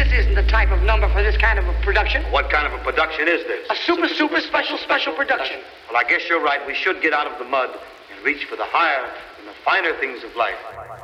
This isn't the type of number for this kind of a production. What kind of a production is this? A super special production. Well, I guess you're right. We should get out of the mud and reach for the higher and the finer things of life.